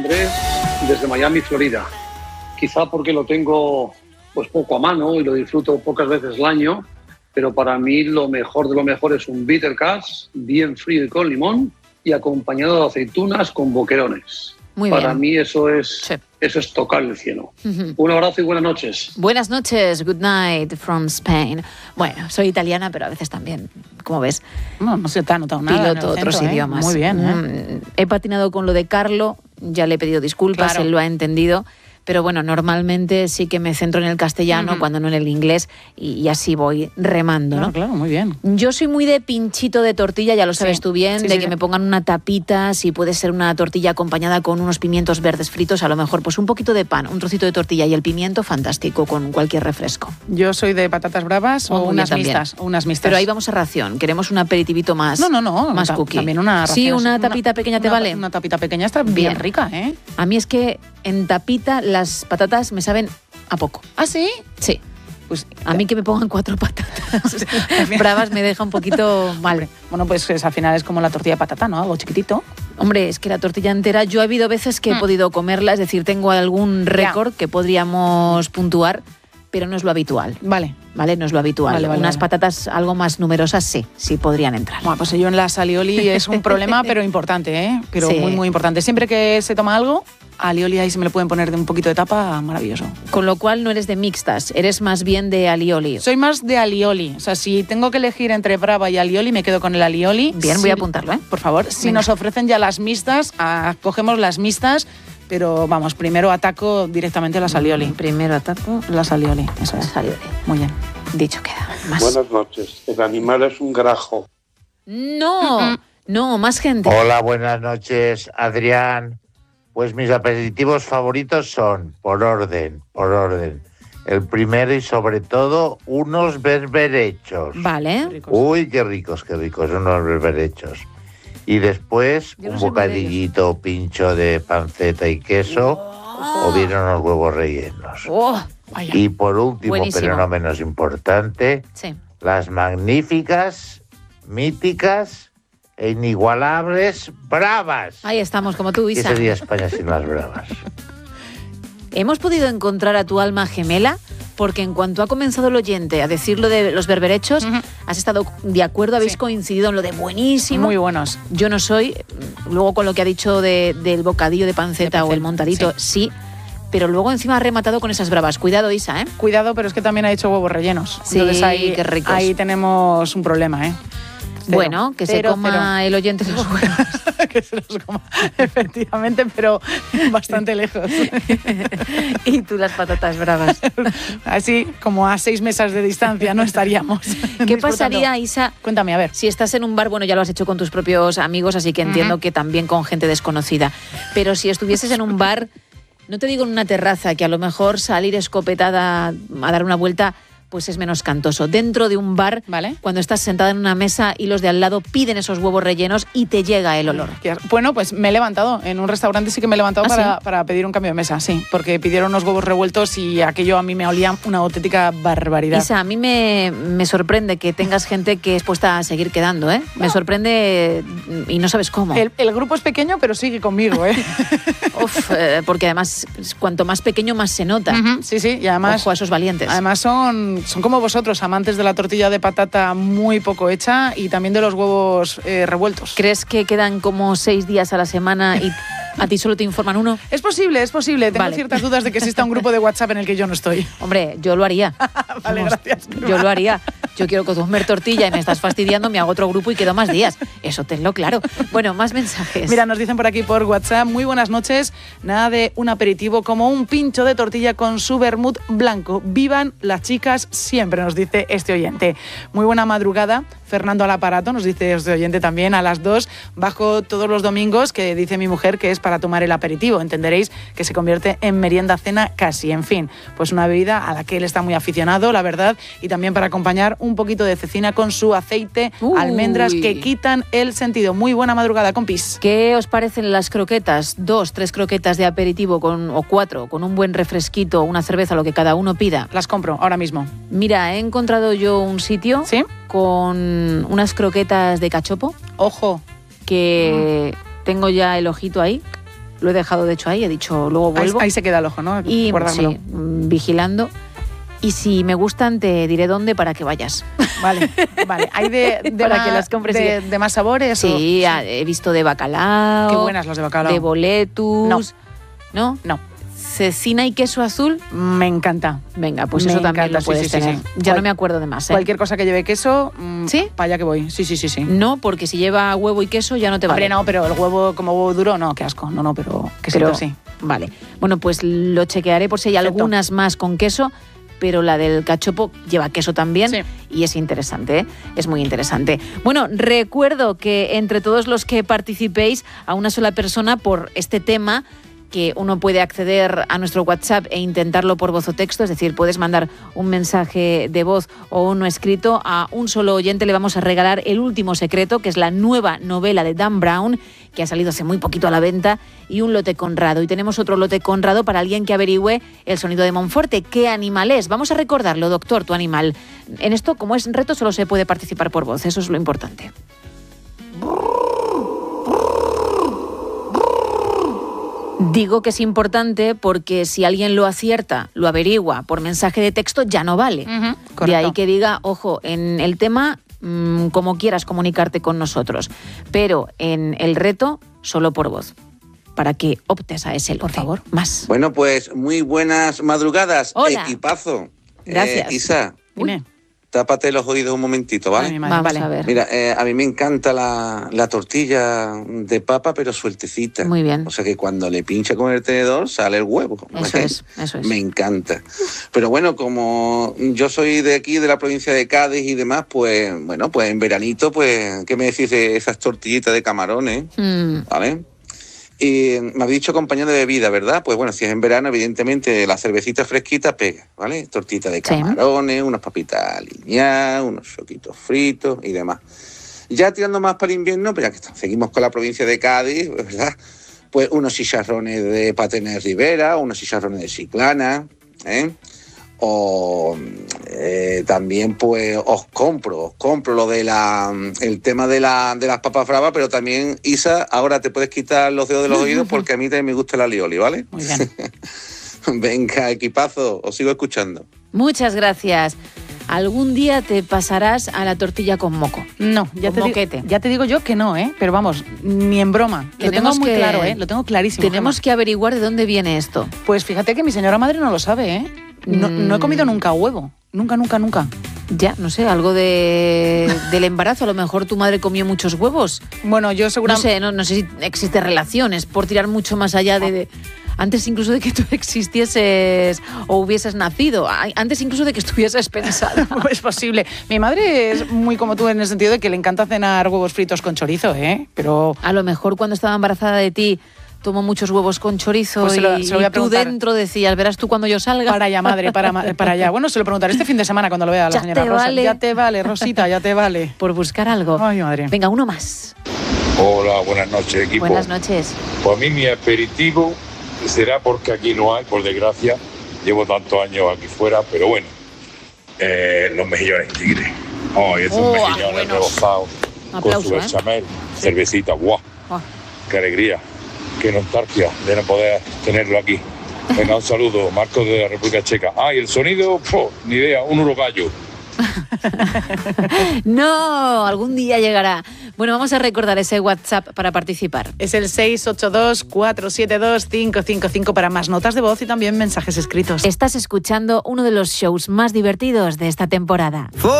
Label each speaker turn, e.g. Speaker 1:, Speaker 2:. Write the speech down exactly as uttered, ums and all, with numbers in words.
Speaker 1: Andrés desde Miami, Florida. Quizá porque lo tengo pues poco a mano y lo disfruto pocas veces al año, pero para mí lo mejor de lo mejor es un bitter cash bien frío y con limón y acompañado de aceitunas con boquerones.
Speaker 2: Muy
Speaker 1: para
Speaker 2: bien.
Speaker 1: mí eso es,
Speaker 2: Sí.
Speaker 1: eso es tocar el cielo.
Speaker 2: Uh-huh.
Speaker 1: Un abrazo y buenas noches.
Speaker 2: Buenas noches, good night from Spain. Bueno, soy italiana, pero a veces también, como ves,
Speaker 3: No, no se te ha notado nada.
Speaker 2: piloto
Speaker 3: en el
Speaker 2: otros
Speaker 3: acento, ¿eh?
Speaker 2: idiomas.
Speaker 3: Muy bien, ¿eh?
Speaker 2: Mm, He patinado con lo de Carlo, ya le he pedido disculpas,
Speaker 3: Claro.
Speaker 2: él lo ha entendido. Pero bueno, normalmente sí que me centro en el castellano, uh-huh. cuando no en el inglés, y, y así voy remando,
Speaker 3: Claro,
Speaker 2: ¿no?
Speaker 3: claro, muy bien.
Speaker 2: Yo soy muy de pinchito de tortilla, ya lo sabes
Speaker 3: Sí,
Speaker 2: tú bien,
Speaker 3: sí,
Speaker 2: de
Speaker 3: sí,
Speaker 2: que
Speaker 3: sí.
Speaker 2: me pongan una tapita, si puede ser una tortilla acompañada con unos pimientos verdes fritos, a lo mejor pues un poquito de pan, un trocito de tortilla y el pimiento, fantástico, con cualquier refresco.
Speaker 3: Yo soy de patatas bravas
Speaker 2: Oh,
Speaker 3: o
Speaker 2: muy bien
Speaker 3: unas
Speaker 2: también.
Speaker 3: mixtas, o unas mixtas.
Speaker 2: Pero ahí vamos a ración, queremos un aperitivito más,
Speaker 3: No, no, no.
Speaker 2: más
Speaker 3: ta-
Speaker 2: cookie.
Speaker 3: También una
Speaker 2: Sí,
Speaker 3: ración
Speaker 2: una
Speaker 3: así,
Speaker 2: tapita pequeña te
Speaker 3: una-
Speaker 2: vale.
Speaker 3: Una tapita pequeña está bien,
Speaker 2: Bien.
Speaker 3: rica, ¿eh?
Speaker 2: A mí es que en tapita las patatas me saben a poco.
Speaker 3: ¿Ah, sí?
Speaker 2: Sí.
Speaker 3: Pues
Speaker 2: A mí que me pongan cuatro patatas bravas me deja un poquito mal.
Speaker 3: bueno, pues es- al final es como la tortilla de patata, ¿no? Algo chiquitito.
Speaker 2: Hombre, es que la tortilla entera, yo ha habido veces que he
Speaker 3: Mm.
Speaker 2: podido comerla, es decir, tengo algún récord que podríamos puntuar, pero no es lo habitual,
Speaker 3: Vale.
Speaker 2: ¿vale? No es lo habitual.
Speaker 3: Vale, vale,
Speaker 2: Unas
Speaker 3: vale.
Speaker 2: patatas algo más numerosas sí, sí podrían entrar.
Speaker 3: Bueno, pues yo en la alioli es un problema, pero importante, ¿eh? Pero
Speaker 2: Sí.
Speaker 3: muy, muy importante. Siempre que se toma algo, alioli ahí se me le pueden poner de un poquito de tapa, maravilloso.
Speaker 2: Con lo cual no eres de mixtas, eres más bien de alioli.
Speaker 3: Soy más de alioli. O sea, si tengo que elegir entre brava y alioli, me quedo con el alioli.
Speaker 2: Bien,
Speaker 3: Si-
Speaker 2: voy a apuntarlo, ¿eh?
Speaker 3: Por favor, si
Speaker 2: Venga.
Speaker 3: nos ofrecen ya las mixtas, ah, cogemos las mixtas, pero vamos, primero ataco directamente las alioli.
Speaker 2: Primero ataco
Speaker 3: Las alioli, eso es.
Speaker 2: las alioli.
Speaker 3: Muy bien.
Speaker 2: Dicho queda. Más.
Speaker 4: Buenas noches. El animal es un grajo.
Speaker 2: No, no, más gente.
Speaker 5: Hola, buenas noches, Adrián. Pues mis aperitivos favoritos son, por orden, por orden. El primero y sobre todo, unos berberechos.
Speaker 2: Vale.
Speaker 3: Ricos.
Speaker 5: Uy, qué ricos, qué ricos, unos berberechos. Y después,
Speaker 2: Yo no
Speaker 5: un
Speaker 2: sé
Speaker 5: bocadillito pincho de panceta y queso, o bien unos huevos rellenos.
Speaker 2: Oh,
Speaker 3: Vaya.
Speaker 5: Y por último,
Speaker 2: Buenísimo.
Speaker 5: pero no menos importante,
Speaker 2: sí.
Speaker 5: las magníficas, míticas e inigualables bravas.
Speaker 2: Ahí estamos, como tú,
Speaker 5: ¿Qué
Speaker 2: Isa.
Speaker 5: sería España sin las bravas?
Speaker 2: Hemos podido encontrar a tu alma gemela porque en cuanto ha comenzado el oyente a decir lo de los berberechos,
Speaker 3: Ujú.
Speaker 2: has estado de acuerdo, habéis
Speaker 3: Sí.
Speaker 2: coincidido en lo de buenísimo.
Speaker 3: Muy buenos.
Speaker 2: Yo no soy, luego con lo que ha dicho de- del bocadillo de panceta
Speaker 3: De
Speaker 2: o el
Speaker 3: panceta,
Speaker 2: montadito, sí. Pero luego encima ha rematado con esas bravas. Cuidado, Isa, ¿eh?
Speaker 3: Cuidado, pero es que también ha hecho huevos rellenos.
Speaker 2: Sí,
Speaker 3: Entonces ahí,
Speaker 2: qué ricos.
Speaker 3: ahí tenemos un problema, ¿eh? Cero.
Speaker 2: Bueno, que se
Speaker 3: Cero,
Speaker 2: coma el oyente los huevos.
Speaker 3: cero. Que se los coma, efectivamente, pero bastante lejos.
Speaker 2: Y tú las patatas bravas.
Speaker 3: Así como a seis mesas de distancia no estaríamos.
Speaker 2: ¿Qué
Speaker 3: disfrutando.
Speaker 2: pasaría, Isa,
Speaker 3: Cuéntame, a ver.
Speaker 2: si estás en un bar? Bueno, ya lo has hecho con tus propios amigos, así que entiendo
Speaker 3: Ujú.
Speaker 2: que también con gente desconocida. Pero si estuvieses en un bar, no te digo en una terraza, que a lo mejor salir escopetada a dar una vuelta pues es menos cantoso. Dentro de un bar,
Speaker 3: Vale.
Speaker 2: cuando estás sentada en una mesa y los de al lado piden esos huevos rellenos y te llega el olor.
Speaker 3: Qué as- Bueno, pues me he levantado. En un restaurante sí que me he levantado
Speaker 2: ¿Ah,
Speaker 3: para,
Speaker 2: sí?
Speaker 3: para pedir un cambio de mesa, sí. Porque pidieron unos huevos revueltos y aquello a mí me olía una auténtica barbaridad.
Speaker 2: Isa, a mí me, me sorprende que tengas gente que es puesta a seguir quedando, ¿eh? Me sorprende y no sabes cómo.
Speaker 3: El, el grupo es pequeño, pero sigue conmigo, ¿eh?
Speaker 2: Uf, eh, porque además, cuanto más pequeño, más se nota.
Speaker 3: Ujú, sí, sí. Y además,
Speaker 2: Ojo a esos valientes.
Speaker 3: además son, son como vosotros, amantes de la tortilla de patata muy poco hecha y también de los huevos eh, revueltos.
Speaker 2: ¿Crees que quedan como seis días a la semana y a ti solo te informan uno?
Speaker 3: Es posible, es posible. Tengo
Speaker 2: Vale.
Speaker 3: ciertas dudas de que exista un grupo de WhatsApp en el que yo no estoy.
Speaker 2: Hombre, yo lo haría.
Speaker 3: Vale,
Speaker 2: Vamos,
Speaker 3: gracias.
Speaker 2: Yo lo haría. Yo quiero comer tortilla y me estás fastidiando, me hago otro grupo y quedo más días. Eso tenlo claro. Bueno, más mensajes.
Speaker 3: Mira, nos dicen por aquí por WhatsApp, muy buenas noches, nada de un aperitivo como un pincho de tortilla con su vermut blanco. Vivan las chicas siempre, nos dice este oyente. Muy buena madrugada, Fernando al aparato, nos dice este oyente también, a las dos, bajo todos los domingos, que dice mi mujer que es para tomar el aperitivo. Entenderéis que se convierte en merienda cena casi, en fin, pues una bebida a la que él está muy aficionado, la verdad, y también para acompañar un poquito de cecina con su aceite,
Speaker 2: Uy.
Speaker 3: almendras que quitan el sentido. Muy buena madrugada, compis.
Speaker 2: ¿Qué os parecen las croquetas? Dos, tres croquetas de aperitivo con, o cuatro, con un buen refresquito, una cerveza, lo que cada uno pida.
Speaker 3: Las compro ahora mismo.
Speaker 2: Mira, he encontrado yo un sitio
Speaker 3: ¿Sí?
Speaker 2: con unas croquetas de cachopo
Speaker 3: Ojo.
Speaker 2: que tengo ya el ojito ahí. Lo he dejado, de hecho, ahí. He dicho, luego vuelvo.
Speaker 3: Ahí, ahí se queda el ojo, ¿no?
Speaker 2: Y
Speaker 3: Guárdamelo.
Speaker 2: sí, vigilando. Y si me gustan, te diré dónde para que vayas.
Speaker 3: Vale, vale. ¿Hay de, de,
Speaker 2: Para
Speaker 3: más,
Speaker 2: que las compres
Speaker 3: de,
Speaker 2: y-
Speaker 3: de más sabores?
Speaker 2: Sí,
Speaker 3: o...
Speaker 2: ah, he visto de bacalao.
Speaker 3: Qué buenas las de bacalao.
Speaker 2: De boletus.
Speaker 3: No.
Speaker 2: ¿No?
Speaker 3: No.
Speaker 2: Cecina y queso azul.
Speaker 3: Me encanta.
Speaker 2: Venga, pues
Speaker 3: Me
Speaker 2: eso también
Speaker 3: encanta,
Speaker 2: lo
Speaker 3: sí,
Speaker 2: puedes
Speaker 3: sí, sí,
Speaker 2: tener.
Speaker 3: sí.
Speaker 2: Ya
Speaker 3: Cual-
Speaker 2: no me acuerdo de más, ¿eh?
Speaker 3: Cualquier cosa que lleve queso, mm,
Speaker 2: ¿Sí?
Speaker 3: para allá que voy. Sí, sí, sí, sí.
Speaker 2: No, porque si lleva huevo y queso ya no te
Speaker 3: Hombre,
Speaker 2: vale.
Speaker 3: no, pero el huevo como huevo duro, no, qué asco. No, no, pero quesito
Speaker 2: Pero
Speaker 3: sí.
Speaker 2: Vale. Bueno, pues lo chequearé por si hay
Speaker 3: Perfecto.
Speaker 2: algunas más con queso, pero la del cachopo lleva queso también
Speaker 3: Sí.
Speaker 2: y es interesante, ¿eh? Es muy interesante. Bueno, recuerdo que entre todos los que participéis a una sola persona por este tema, que uno puede acceder a nuestro WhatsApp e intentarlo por voz o texto, es decir, puedes mandar un mensaje de voz o uno escrito. A un solo oyente le vamos a regalar El último secreto, que es la nueva novela de Dan Brown, que ha salido hace muy poquito a la venta, y un lote Conrado. Y tenemos otro lote Conrado para alguien que averigüe el sonido de Monforte. ¿Qué animal es? Vamos a recordarlo, doctor, tu animal. En esto, como es reto, solo se puede participar por voz, eso es lo importante. Digo que es importante porque si alguien lo acierta, lo averigua por mensaje de texto, ya no vale.
Speaker 3: Ujú,
Speaker 2: De
Speaker 3: correcto.
Speaker 2: ahí que diga, ojo, en el tema, mmm, como quieras comunicarte con nosotros, pero en el reto, solo por voz, para que optes a ese lote.
Speaker 3: Por favor.
Speaker 2: Más.
Speaker 6: Bueno, pues muy buenas madrugadas,
Speaker 2: Hola.
Speaker 6: equipazo.
Speaker 2: Gracias.
Speaker 6: Eh, Isa,
Speaker 3: Dime.
Speaker 6: tápate los oídos un momentito, ¿vale?
Speaker 3: Ay, mi madre,
Speaker 2: Vamos
Speaker 3: vale.
Speaker 2: a ver.
Speaker 6: Mira, eh, a mí me encanta la, la tortilla de papa, pero sueltecita.
Speaker 2: Muy bien.
Speaker 6: O sea que cuando le pincha con el tenedor sale el huevo.
Speaker 2: Eso es, eso es.
Speaker 6: Me encanta. Pero bueno, como yo soy de aquí, de la provincia de Cádiz y demás, pues bueno, pues en veranito, pues, ¿qué me decís de esas tortillitas de camarones?
Speaker 2: Mm,
Speaker 6: ¿Vale? Y me habéis dicho acompañado de bebida, ¿verdad? Pues bueno, si es en verano, evidentemente la cervecita fresquita pega, ¿vale? Tortita de
Speaker 2: Sí.
Speaker 6: camarones, unas papitas aliñadas, unos choquitos fritos y demás. Ya tirando más para el invierno, pues ya que estamos- seguimos con la provincia de Cádiz, ¿verdad? Pues unos chicharrones de Patenes Rivera, unos chicharrones de Chiclana, ¿eh? O eh, también pues os compro, os compro lo de la el tema de la de las papas bravas, pero también, Isa, ahora te puedes quitar los dedos de los oídos porque a mí también me gusta la alioli, ¿vale?
Speaker 3: Muy bien.
Speaker 6: Venga, equipazo, os sigo escuchando.
Speaker 2: muchas gracias. Algún día te pasarás a la tortilla con moco.
Speaker 3: No, ya
Speaker 2: Con
Speaker 3: te, di-
Speaker 2: moquete.
Speaker 3: ya te digo yo que no, ¿eh? Pero vamos, ni en broma. Lo tengo
Speaker 2: Tenemos
Speaker 3: muy
Speaker 2: que-
Speaker 3: claro, ¿eh? Lo tengo clarísimo.
Speaker 2: Tenemos
Speaker 3: Gemma.
Speaker 2: que averiguar de dónde viene esto.
Speaker 3: Pues fíjate que mi señora madre no lo sabe, ¿eh? No,
Speaker 2: Mm.
Speaker 3: no he comido nunca huevo. Nunca, nunca, nunca.
Speaker 2: Ya, no sé, algo de, del embarazo. A lo mejor tu madre comió muchos huevos.
Speaker 3: Bueno, yo
Speaker 2: No
Speaker 3: seguramente...
Speaker 2: sé, no, no sé si existe relaciones por tirar mucho más allá de, de- antes incluso de que tú existieses o hubieses nacido, a- antes incluso de que estuvieses pensada.
Speaker 3: Es posible. Mi madre es muy como tú en el sentido de que le encanta cenar huevos fritos con chorizo, ¿eh? Pero
Speaker 2: A lo mejor cuando estaba embarazada de ti tomó muchos huevos con chorizo
Speaker 3: Pues se lo-
Speaker 2: y,
Speaker 3: se lo voy a
Speaker 2: y tú
Speaker 3: preguntar.
Speaker 2: dentro decías, verás tú cuando yo salga.
Speaker 3: para allá, madre, para, ma- para allá. Bueno, se lo preguntaré este fin de semana cuando lo vea a la
Speaker 2: Ya
Speaker 3: señora
Speaker 2: te
Speaker 3: Rosa.
Speaker 2: vale.
Speaker 3: Ya te vale, Rosita, ya te vale.
Speaker 2: Por buscar algo.
Speaker 3: Ay, madre.
Speaker 2: Venga, uno más.
Speaker 7: Hola, buenas noches, equipo.
Speaker 2: Buenas noches.
Speaker 7: Pues a mí mi aperitivo será porque aquí no hay, por desgracia. Llevo tantos años aquí fuera, pero bueno, eh, los mejillones tigre. Oh, esos
Speaker 2: Oh,
Speaker 7: mejillones
Speaker 2: buenos.
Speaker 7: rebozados con
Speaker 2: Aplauso,
Speaker 7: su
Speaker 2: ¿eh?
Speaker 7: bechamel, cervecita, guau,
Speaker 2: Oh.
Speaker 7: qué alegría, qué nostalgia de no poder tenerlo aquí. Venga, un saludo, Marcos de la República Checa. Ah, y el sonido, po, ni idea, un urogallo.
Speaker 2: No, algún día llegará. Bueno, vamos a recordar ese WhatsApp para participar.
Speaker 3: Es el seis ocho dos, cuatro siete dos, cinco cinco cinco para más notas de voz y también mensajes escritos.
Speaker 2: Estás escuchando uno de los shows más divertidos de esta temporada.